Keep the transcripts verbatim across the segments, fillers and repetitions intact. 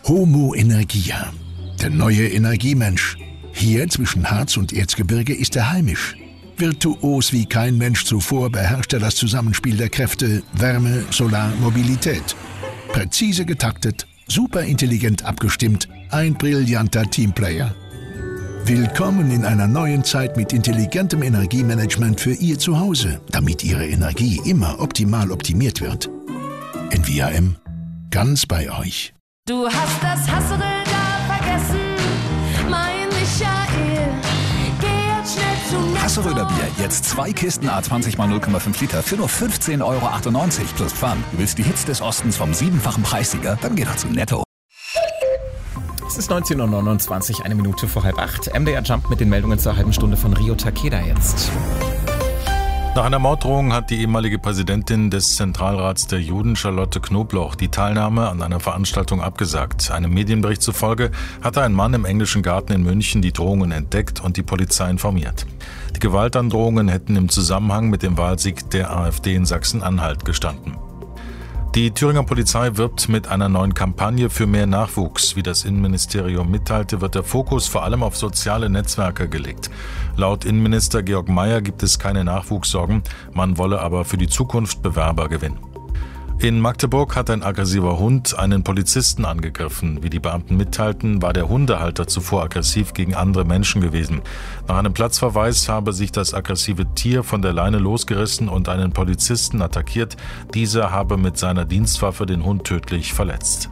Homo Energia, der neue Energiemensch. Hier zwischen Harz und Erzgebirge ist er heimisch. Virtuos wie kein Mensch zuvor beherrscht er das Zusammenspiel der Kräfte Wärme, Solar, Mobilität. Präzise getaktet, superintelligent abgestimmt, ein brillanter Teamplayer. Willkommen in einer neuen Zeit mit intelligentem Energiemanagement für Ihr Zuhause, damit Ihre Energie immer optimal optimiert wird. N V A M, ganz bei euch. Du hast das Hassel da vergessen, mein Michael. Geh jetzt schnell zu Netto. Hasseröder Bier, jetzt zwei Kisten A zwanzig mal null Komma fünf Liter für nur fünfzehn Euro achtundneunzig plus Pfand. Du willst die Hits des Ostens vom siebenfachen Preissieger? Dann geh doch zu Netto. Es ist neunzehn Uhr neunundzwanzig, eine Minute vor halb acht. M D R Jump mit den Meldungen zur halben Stunde von Rio Takeda jetzt. Nach einer Morddrohung hat die ehemalige Präsidentin des Zentralrats der Juden, Charlotte Knobloch, die Teilnahme an einer Veranstaltung abgesagt. Einem Medienbericht zufolge hatte ein Mann im englischen Garten in München die Drohungen entdeckt und die Polizei informiert. Die Gewaltandrohungen hätten im Zusammenhang mit dem Wahlsieg der AfD in Sachsen-Anhalt gestanden. Die Thüringer Polizei wirbt mit einer neuen Kampagne für mehr Nachwuchs. Wie das Innenministerium mitteilte, wird der Fokus vor allem auf soziale Netzwerke gelegt. Laut Innenminister Georg Mayer gibt es keine Nachwuchssorgen, man wolle aber für die Zukunft Bewerber gewinnen. In Magdeburg hat ein aggressiver Hund einen Polizisten angegriffen. Wie die Beamten mitteilten, war der Hundehalter zuvor aggressiv gegen andere Menschen gewesen. Nach einem Platzverweis habe sich das aggressive Tier von der Leine losgerissen und einen Polizisten attackiert. Dieser habe mit seiner Dienstwaffe den Hund tödlich verletzt.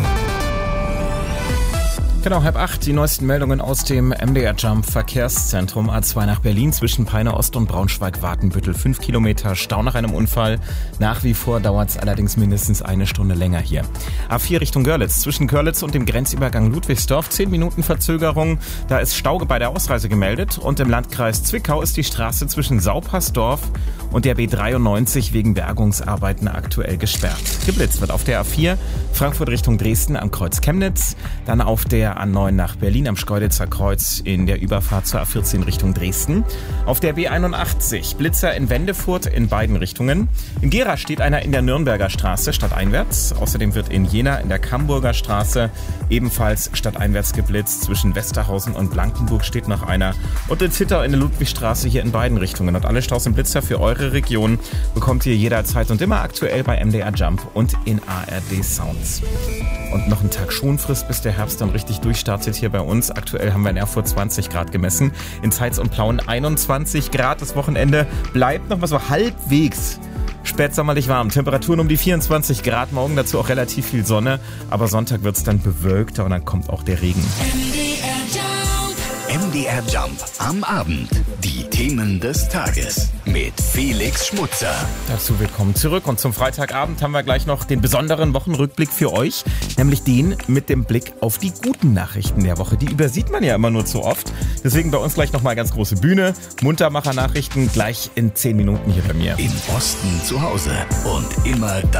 Genau, halb acht, die neuesten Meldungen aus dem M D R Jump Verkehrszentrum. A zwei nach Berlin zwischen Peine Ost und Braunschweig-Wartenbüttel. Fünf Kilometer Stau nach einem Unfall. Nach wie vor dauert es allerdings mindestens eine Stunde länger hier. A vier Richtung Görlitz zwischen Görlitz und dem Grenzübergang Ludwigsdorf. Zehn Minuten Verzögerung. Da ist Stau bei der Ausreise gemeldet. Und im Landkreis Zwickau ist die Straße zwischen Saupersdorf und der B dreiundneunzig wegen Bergungsarbeiten aktuell gesperrt. Geblitzt wird auf der A vier Frankfurt Richtung Dresden am Kreuz Chemnitz. Dann auf der A neun nach Berlin am Schkeuditzer Kreuz in der Überfahrt zur A vierzehn Richtung Dresden. Auf der B einundachtzig Blitzer in Wendefurt in beiden Richtungen. In Gera steht einer in der Nürnberger Straße stadteinwärts. Außerdem wird in Jena in der Kamburger Straße ebenfalls stadteinwärts geblitzt. Zwischen Westerhausen und Blankenburg steht noch einer. Und in Zittau in der Ludwigstraße hier in beiden Richtungen. Und alle Staus und Blitzer für eure Region bekommt ihr jederzeit und immer aktuell bei M D R Jump und in A R D Sounds. Und noch einen Tag Schonfrist, bis der Herbst dann richtig durchstartet hier bei uns. Aktuell haben wir in Erfurt zwanzig Grad gemessen, in Zeitz und Plauen einundzwanzig Grad. Das Wochenende bleibt noch mal so halbwegs spätsommerlich warm. Temperaturen um die vierundzwanzig Grad, morgen dazu auch relativ viel Sonne. Aber Sonntag wird es dann bewölkter und dann kommt auch der Regen. M D R Jump am Abend. Die Themen des Tages mit Felix Schmutzer. Dazu willkommen zurück. Und zum Freitagabend haben wir gleich noch den besonderen Wochenrückblick für euch. Nämlich den mit dem Blick auf die guten Nachrichten der Woche. Die übersieht man ja immer nur zu oft. Deswegen bei uns gleich nochmal ganz große Bühne. Muntermacher-Nachrichten gleich in zehn Minuten hier bei mir. Im Osten zu Hause und immer da.